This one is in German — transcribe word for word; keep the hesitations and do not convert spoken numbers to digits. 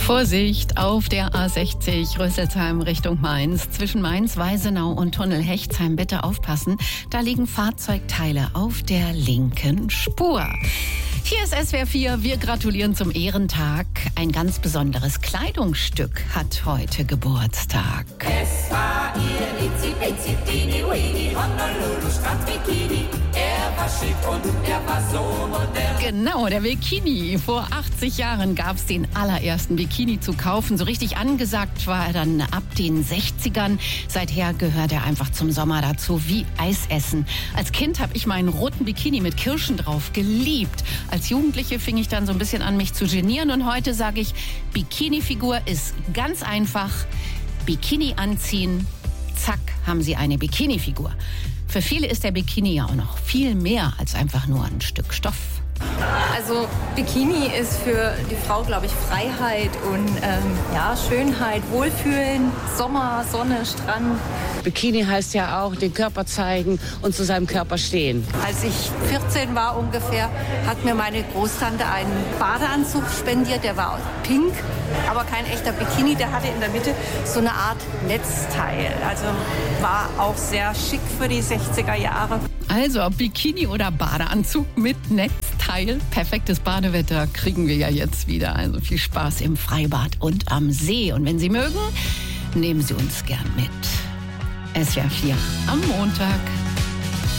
Vorsicht auf der A sechzig Rüsselsheim Richtung Mainz. Zwischen Mainz, Weisenau und Tunnel Hechtsheim bitte aufpassen. Da liegen Fahrzeugteile auf der linken Spur. Hier ist S W R vier. Wir gratulieren zum Ehrentag. Ein ganz besonderes Kleidungsstück hat heute Geburtstag. Es war ihr Itzi-Bitzi, Dini-Wini, Honolulu-Strand-Bikini. Er war schick und er war so modern. Genau, der Bikini. Vor achtzig Jahren gab es den allerersten Bikini zu kaufen. So richtig angesagt war er dann ab den sechzigern. Seither gehört er einfach zum Sommer dazu, wie Eisessen. Als Kind habe ich meinen roten Bikini mit Kirschen drauf geliebt. Als Jugendliche fing ich dann so ein bisschen an, mich zu genieren. Und heute sage ich, Bikini-Figur ist ganz einfach. Bikini anziehen, zack, haben Sie eine Bikini-Figur. Für viele ist der Bikini ja auch noch viel mehr als einfach nur ein Stück Stoff. Also Bikini ist für die Frau, glaube ich, Freiheit und ähm, ja, Schönheit, Wohlfühlen, Sommer, Sonne, Strand. Bikini heißt ja auch den Körper zeigen und zu seinem Körper stehen. Als ich vierzehn war ungefähr, hat mir meine Großtante einen Badeanzug spendiert, der war pink, aber kein echter Bikini, der hatte in der Mitte so eine Art Netzteil. Also war auch sehr schick für die sechziger Jahre. Also ob Bikini oder Badeanzug mit Netzteil, perfektes Badewetter kriegen wir ja jetzt wieder. Also viel Spaß im Freibad und am See. Und wenn Sie mögen, nehmen Sie uns gern mit. S W R vier am Montag.